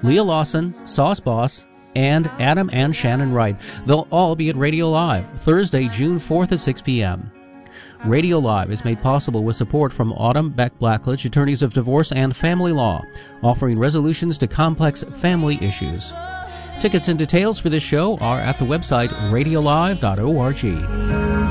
Leah Lawson, Sauce Boss, and Adam and Shannon Wright. They'll all be at Radio Live, Thursday, June 4th at 6 p.m. Radio Live is made possible with support from Autumn Beck Blackledge, attorneys of divorce and family law, offering resolutions to complex family issues. Tickets and details for this show are at the website radiolive.org.